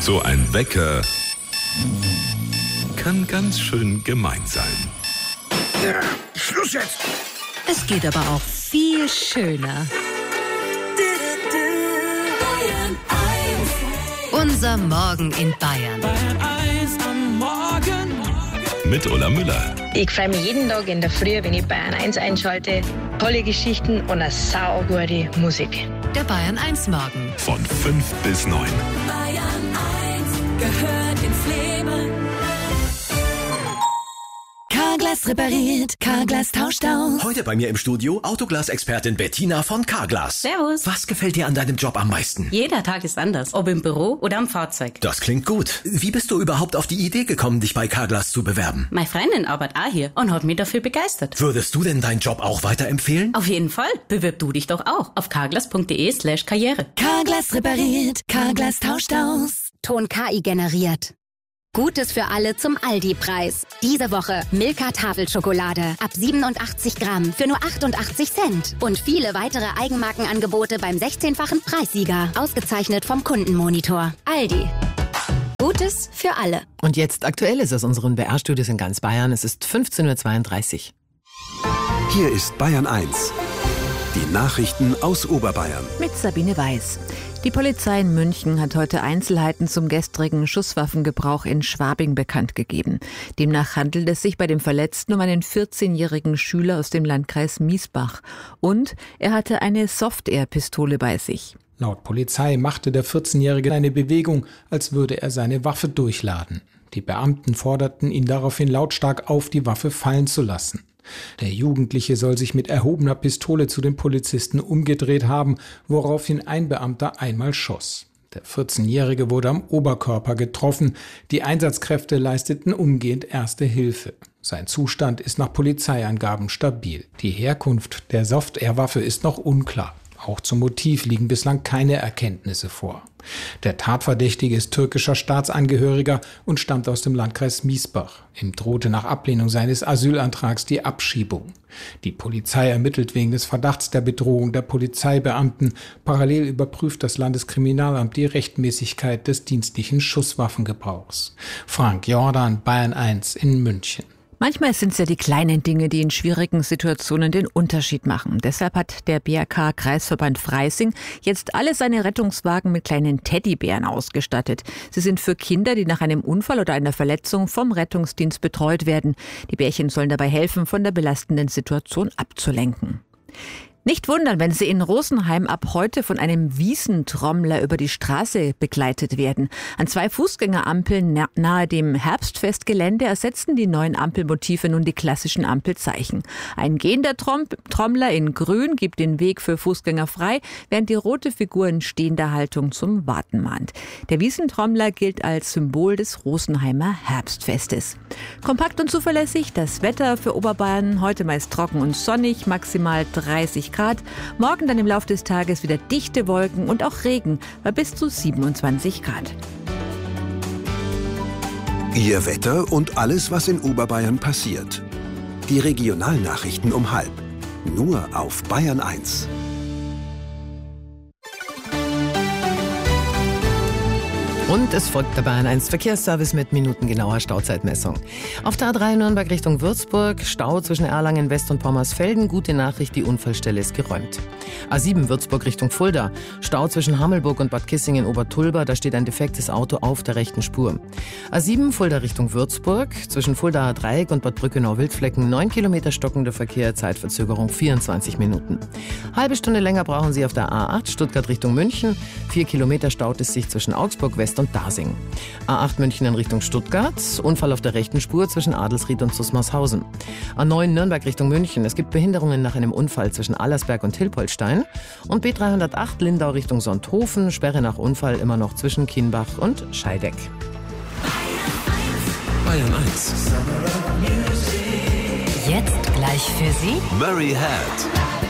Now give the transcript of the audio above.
So ein Wecker kann ganz schön gemein sein. Ja, Schluss jetzt! Es geht aber auch viel schöner. Bayern 1. Unser Morgen in Bayern. Bayern 1 am Morgen. Mit Ulla Müller. Ich freue mich jeden Tag in der Früh, wenn ich Bayern 1 einschalte. Tolle Geschichten und eine saugute Musik. Der Bayern 1 Morgen. Von 5 bis 9. Bayern 1 gehört ins Leben. Carglass repariert, Carglass tauscht aus. Heute bei mir im Studio Autoglas-Expertin Bettina von Carglass. Servus. Was gefällt dir an deinem Job am meisten? Jeder Tag ist anders, ob im Büro oder am Fahrzeug. Das klingt gut. Wie bist du überhaupt auf die Idee gekommen, dich bei Carglass zu bewerben? Meine Freundin arbeitet auch hier und hat mich dafür begeistert. Würdest du denn deinen Job auch weiterempfehlen? Auf jeden Fall. Bewirb du dich doch auch auf carglass.de/karriere. Carglass repariert, Carglass tauscht aus. Ton KI generiert. Gutes für alle zum Aldi-Preis. Diese Woche Milka Tafelschokolade ab 87 Gramm für nur 88 Cent. Und viele weitere Eigenmarkenangebote beim 16-fachen Preissieger. Ausgezeichnet vom Kundenmonitor. Aldi. Gutes für alle. Und jetzt Aktuelles aus unseren BR-Studios in ganz Bayern. Es ist 15:32 Uhr. Hier ist Bayern 1. Die Nachrichten aus Oberbayern. Mit Sabine Weiß. Die Polizei in München hat heute Einzelheiten zum gestrigen Schusswaffengebrauch in Schwabing bekannt gegeben. Demnach handelt es sich bei dem Verletzten um einen 14-jährigen Schüler aus dem Landkreis Miesbach. Und er hatte eine Soft-Air-Pistole bei sich. Laut Polizei machte der 14-Jährige eine Bewegung, als würde er seine Waffe durchladen. Die Beamten forderten ihn daraufhin lautstark auf, die Waffe fallen zu lassen. Der Jugendliche soll sich mit erhobener Pistole zu den Polizisten umgedreht haben, woraufhin ein Beamter einmal schoss. Der 14-Jährige wurde am Oberkörper getroffen. Die Einsatzkräfte leisteten umgehend erste Hilfe. Sein Zustand ist nach Polizeiangaben stabil. Die Herkunft der Soft-Air-Waffe ist noch unklar. Auch zum Motiv liegen bislang keine Erkenntnisse vor. Der Tatverdächtige ist türkischer Staatsangehöriger und stammt aus dem Landkreis Miesbach. Ihm drohte nach Ablehnung seines Asylantrags die Abschiebung. Die Polizei ermittelt wegen des Verdachts der Bedrohung der Polizeibeamten. Parallel überprüft das Landeskriminalamt die Rechtmäßigkeit des dienstlichen Schusswaffengebrauchs. Frank Jordan, Bayern 1 in München. Manchmal sind es ja die kleinen Dinge, die in schwierigen Situationen den Unterschied machen. Deshalb hat der BRK-Kreisverband Freising jetzt alle seine Rettungswagen mit kleinen Teddybären ausgestattet. Sie sind für Kinder, die nach einem Unfall oder einer Verletzung vom Rettungsdienst betreut werden. Die Bärchen sollen dabei helfen, von der belastenden Situation abzulenken. Nicht wundern, wenn Sie in Rosenheim ab heute von einem Wiesentrommler über die Straße begleitet werden. An 2 Fußgängerampeln nahe dem Herbstfestgelände ersetzen die neuen Ampelmotive nun die klassischen Ampelzeichen. Ein gehender Trommler in Grün gibt den Weg für Fußgänger frei, während die rote Figur in stehender Haltung zum Warten mahnt. Der Wiesentrommler gilt als Symbol des Rosenheimer Herbstfestes. Kompakt und zuverlässig das Wetter für Oberbayern. Heute meist trocken und sonnig, maximal 30 Grad. Morgen dann im Laufe des Tages wieder dichte Wolken und auch Regen bei bis zu 27 Grad. Ihr Wetter und alles, was in Oberbayern passiert. Die Regionalnachrichten um 12:30. Nur auf Bayern 1. Und es folgt der Bayern 1 Verkehrsservice mit minutengenauer Stauzeitmessung. Auf der A3 Nürnberg Richtung Würzburg, Stau zwischen Erlangen West und Pommersfelden. Gute Nachricht, die Unfallstelle ist geräumt. A7 Würzburg Richtung Fulda, Stau zwischen Hammelburg und Bad Kissingen-Obertulba. Da steht ein defektes Auto auf der rechten Spur. A7 Fulda Richtung Würzburg, zwischen Fuldaer Dreieck und Bad Brückenau-Wildflecken 9 Kilometer stockender Verkehr, Zeitverzögerung 24 Minuten. Halbe Stunde länger brauchen Sie auf der A8 Stuttgart Richtung München. 4 Kilometer staut es sich zwischen Augsburg West und Dasing. A8 München in Richtung Stuttgart, Unfall auf der rechten Spur zwischen Adelsried und Susmarshausen. A9 Nürnberg Richtung München, es gibt Behinderungen nach einem Unfall zwischen Allersberg und Hilpoltstein. Und B308 Lindau Richtung Sonthofen, Sperre nach Unfall immer noch zwischen Kienbach und Scheideck. Bayern 1. Jetzt gleich für Sie Murray Head.